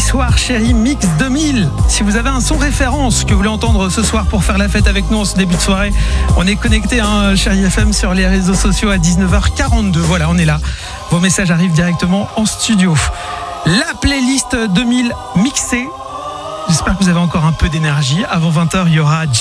Soir Chérie Mix 2000. Si vous avez un son référence que vous voulez entendre ce soir pour faire la fête avec nous en ce début de soirée, on est connecté Chérie FM sur les réseaux sociaux à 19h42. Voilà, on est là. Vos messages arrivent directement en studio. La playlist 2000 mixée. J'espère que vous avez encore un peu d'énergie. Avant 20h, il y aura